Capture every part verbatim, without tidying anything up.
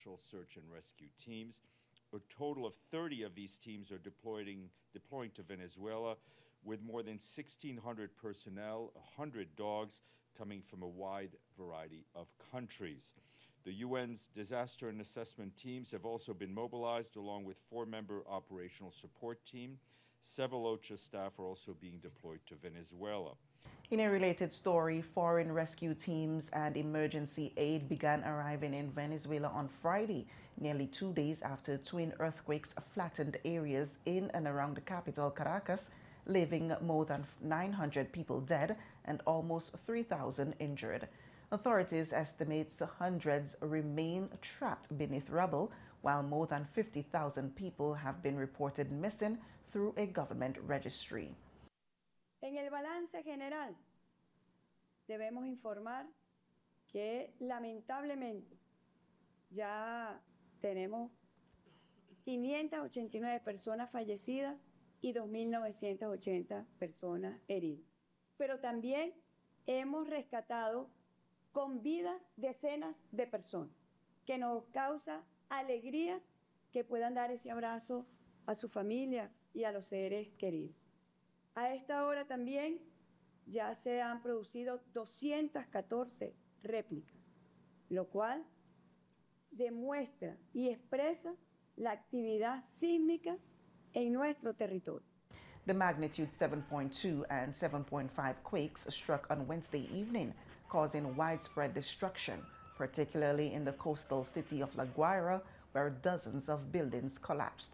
search and rescue teams. A total of thirty of these teams are deploying, deploying to Venezuela with more than sixteen hundred personnel, one hundred dogs coming from a wide variety of countries. The U N's disaster and assessment teams have also been mobilized along with four-member operational support team. Several OCHA staff are also being deployed to Venezuela. In a related story, foreign rescue teams and emergency aid began arriving in Venezuela on Friday, nearly two days after twin earthquakes flattened areas in and around the capital, Caracas, leaving more than nine hundred people dead and almost three thousand injured. Authorities estimate hundreds remain trapped beneath rubble, while more than fifty thousand people have been reported missing through a government registry. En el balance general, debemos informar que lamentablemente ya tenemos quinientas ochenta y nueve personas fallecidas y dos mil novecientas ochenta personas heridas. Pero también hemos rescatado con vida decenas de personas, que nos causa alegría que puedan dar ese abrazo a su familia y a los seres queridos. A esta hora también ya se han producido doscientas catorce réplicas, lo cual demuestra y expresa la actividad sísmica en nuestro territorio. The magnitude seven point two and seven point five quakes struck on Wednesday evening, causing widespread destruction, particularly in the coastal city of La Guaira, where dozens of buildings collapsed.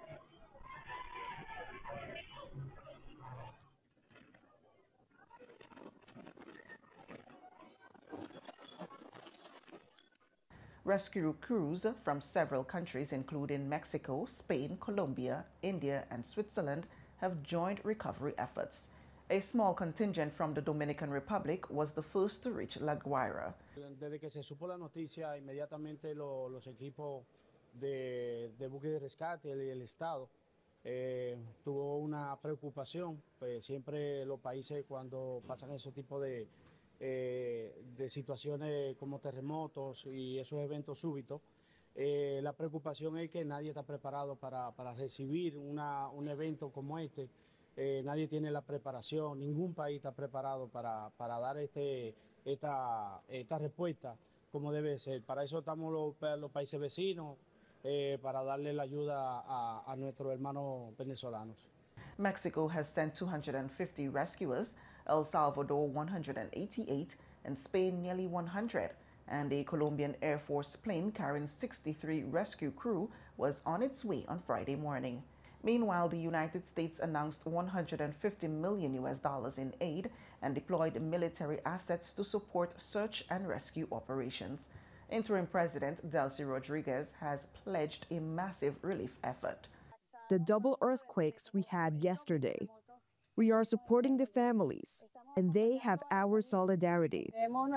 Rescue crews from several countries, including Mexico, Spain, Colombia, India, and Switzerland, have joined recovery efforts. A small contingent from the Dominican Republic was the first to reach La Guaira. Desde que se supo la noticia, inmediatamente lo, los equipos de, de búsqueda y rescate y el Estado eh, tuvo una preocupación. Pues siempre los países cuando pasan ese tipo de Eh, de situaciones como terremotos y esos eventos súbitos, eh, la preocupación es que nadie está preparado para, para recibir una, un evento como este. Eh, nadie tiene la preparación, ningún país está preparado para, para dar este, esta, esta respuesta como debe ser. Para eso estamos los, los países vecinos, eh, para darle la ayuda a, a nuestros hermanos venezolanos. Mexico has sent two hundred fifty rescuers, El Salvador one hundred eighty-eight, and Spain nearly one hundred, and a Colombian Air Force plane carrying sixty-three rescue crew was on its way on Friday morning. Meanwhile, the United States announced one hundred fifty million U S dollars in aid and deployed military assets to support search and rescue operations. Interim President Delcy Rodriguez has pledged a massive relief effort. The double earthquakes we had yesterday. We are supporting the families, and they have our solidarity.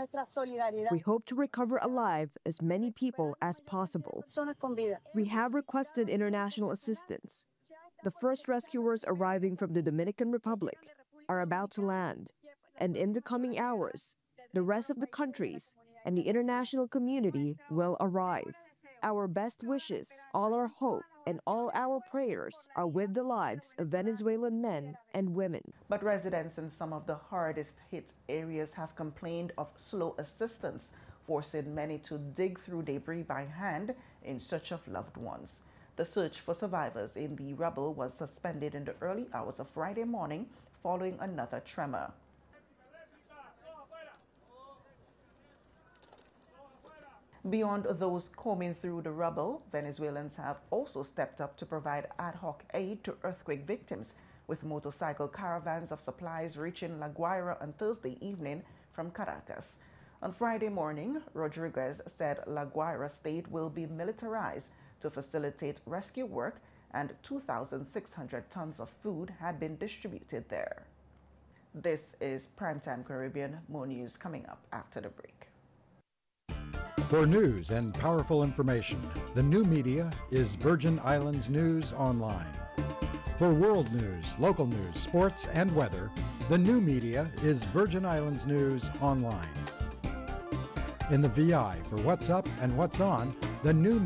We hope to recover alive as many people as possible. We have requested international assistance. The first rescuers arriving from the Dominican Republic are about to land, and in the coming hours, the rest of the countries and the international community will arrive. Our best wishes, all our hope, and all our prayers are with the lives of Venezuelan men and women. But residents in some of the hardest hit areas have complained of slow assistance, forcing many to dig through debris by hand in search of loved ones. The search for survivors in the rubble was suspended in the early hours of Friday morning following another tremor. Beyond those combing through the rubble, Venezuelans have also stepped up to provide ad hoc aid to earthquake victims, with motorcycle caravans of supplies reaching La Guaira on Thursday evening from Caracas. On Friday morning, Rodriguez said La Guaira state will be militarized to facilitate rescue work, and two thousand six hundred tons of food had been distributed there. This is Primetime Caribbean. More news coming up after the break. For news and powerful information, the new media is Virgin Islands News Online. For world news, local news, sports, and weather, the new media is Virgin Islands News Online. In the V I for what's up and what's on, the new